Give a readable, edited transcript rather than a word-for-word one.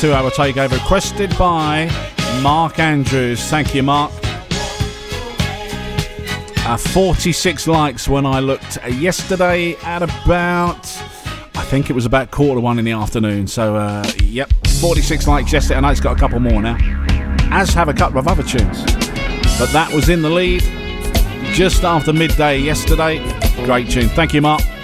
2-hour takeover requested by Mark Andrews. Thank you, Mark. 46 likes when I looked yesterday at about, I think it was about 1:15 in the afternoon. So, yep, 46 likes yesterday, and it's got a couple more now, as have a couple of other tunes. But that was in the lead just after midday yesterday. Great tune. Thank you, Mark.